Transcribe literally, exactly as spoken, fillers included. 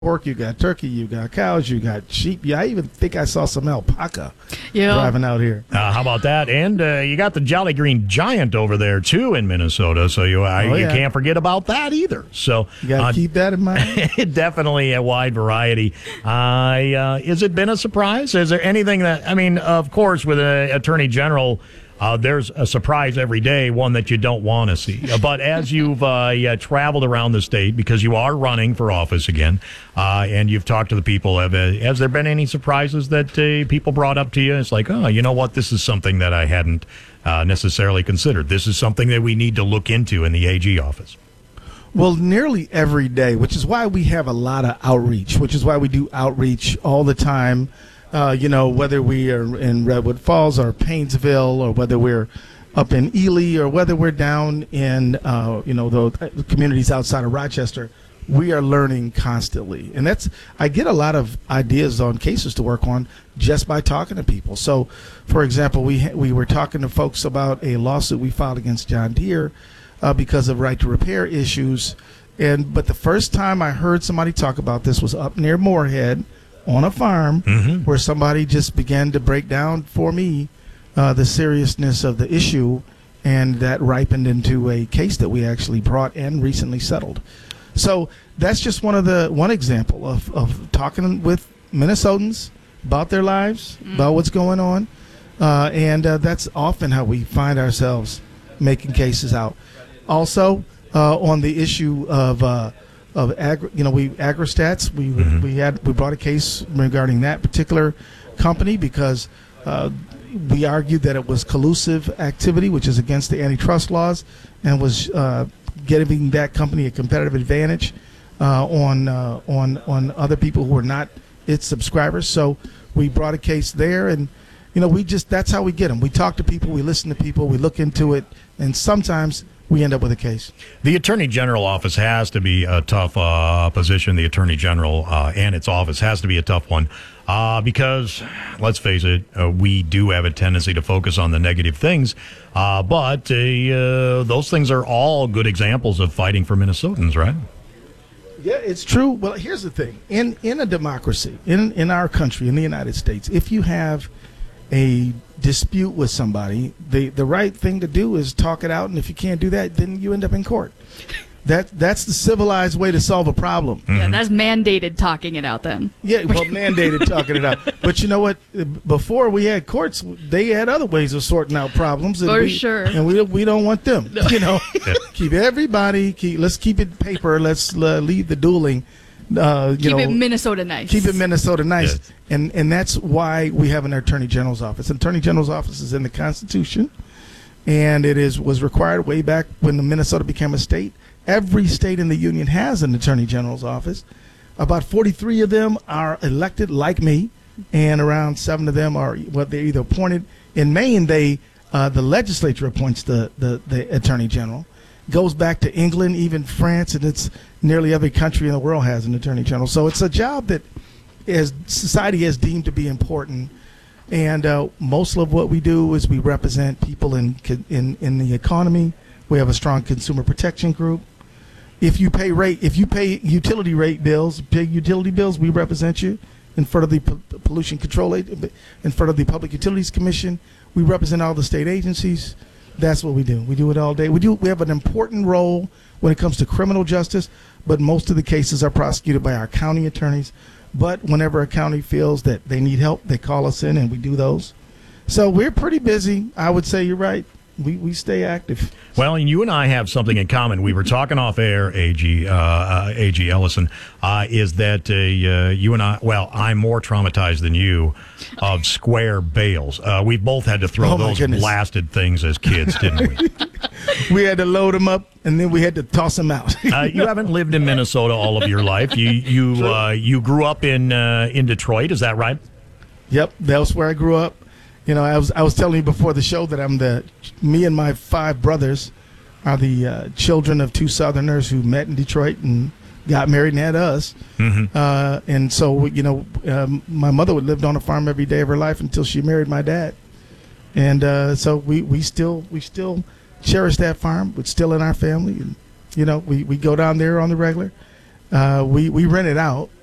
pork, you got turkey, you got cows, you got sheep. Yeah, I even think I saw some alpaca yeah. driving out here. Uh, how about that? And uh, you got the Jolly Green Giant over there, too, in Minnesota. So you uh, oh, you yeah. can't forget about that either. So you got to uh, keep that in mind. Definitely a wide variety. Uh, uh, has it been a surprise? Is there anything that, I mean, of course, with an attorney general, Uh, there's a surprise every day, one that you don't want to see. Uh, but as you've uh, yeah, traveled around the state, because you are running for office again, uh, and you've talked to the people, have, uh, has there been any surprises that uh, people brought up to you? It's like, oh, you know what? This is something that I hadn't uh, necessarily considered. This is something that we need to look into in the A G office. Well, nearly every day, which is why we have a lot of outreach, which is why we do outreach all the time. Uh, you know, whether we are in Redwood Falls or Paynesville, or whether we're up in Ely, or whether we're down in, uh, you know, the communities outside of Rochester, we are learning constantly. And that's, I get a lot of ideas on cases to work on just by talking to people. So, for example, we ha- we were talking to folks about a lawsuit we filed against John Deere uh, because of right to repair issues. And but the first time I heard somebody talk about this was up near Moorhead, on a farm, mm-hmm. where somebody just began to break down for me uh, the seriousness of the issue, and that ripened into a case that we actually brought and recently settled. So that's just one of the one example of, of talking with Minnesotans about their lives, mm-hmm. about what's going on, uh, and uh, that's often how we find ourselves making cases out. Also, uh, on the issue of uh, of agri, you know, we AgriStats, we mm-hmm. we had we brought a case regarding that particular company because uh, we argued that it was collusive activity, which is against the antitrust laws, and was uh, giving that company a competitive advantage uh, on uh, on on other people who are not its subscribers. So we brought a case there, and you know, we just that's how we get them. We talk to people, we listen to people, we look into it, and sometimes we end up with a case. The Attorney General office has to be a tough uh, position. The Attorney General uh, and its office has to be a tough one uh, because, let's face it, uh, we do have a tendency to focus on the negative things. Uh, but uh, uh, those things are all good examples of fighting for Minnesotans, right? Yeah, it's true. Well, here's the thing. In in a democracy, in in our country, in the United States, if you have a dispute with somebody, the the right thing to do is talk it out, and if you can't do that, then you end up in court. That that's the civilized way to solve a problem. Mm-hmm. Yeah, that's mandated talking it out then. Yeah, well, mandated talking it out. But you know what? Before we had courts, they had other ways of sorting out problems. And For we, sure. And we we don't want them. No. You know, keep everybody. Keep let's keep it paper. Let's uh, leave the dueling. Uh, you keep know, it Minnesota nice. Keep it Minnesota nice. Yes. And and that's why we have an Attorney General's office. An Attorney General's office is in the Constitution, and it is was required way back when the Minnesota became a state. Every state in the union has an Attorney General's office. About forty-three of them are elected, like me, and around seven of them are what well, they're either appointed. In Maine, they uh, the legislature appoints the, the, the Attorney General. Goes back to England, even France, and it's nearly every country in the world has an Attorney General. So it's a job that is society has deemed to be important. And uh, most of what we do is we represent people in in in the economy. We have a strong consumer protection group. If you pay rate, if you pay utility rate bills, pay utility bills, we represent you in front of the P- Pollution Control Agency, in front of the Public Utilities Commission. We represent all the state agencies. That's what we do. We do it all day. We do. We have an important role when it comes to criminal justice, but most of the cases are prosecuted by our county attorneys. But whenever a county feels that they need help, they call us in, and we do those. So we're pretty busy. I would say you're right. We we stay active. Well, and you and I have something in common. We were talking off air, A G uh, uh, A G Ellison, uh, is that uh, uh, you and I, well, I'm more traumatized than you of square bales. Uh, we both had to throw Oh, my those goodness. blasted things as kids, didn't we? We had to load them up, and then we had to toss them out. uh, you haven't lived in Minnesota all of your life. You you uh, you grew up in uh, in Detroit, is that right? Yep, that was where I grew up. You know, I was I was telling you before the show that I'm the me and my five brothers are the uh, children of two Southerners who met in Detroit and got married and had us. Mm-hmm. Uh, and so, you know, um, my mother lived on a farm every day of her life until she married my dad. And uh, so we, we still we still cherish that farm. It's still in our family. And, you know, we, we go down there on the regular. Uh, we, we rent it out.